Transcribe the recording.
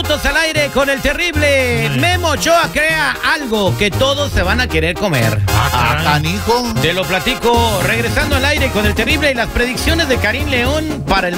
minutos al aire con el terrible. Memo Ochoa crea algo que todos se van a querer comer. Canijo. Te lo platico regresando al aire con el terrible y las predicciones de Karim León para el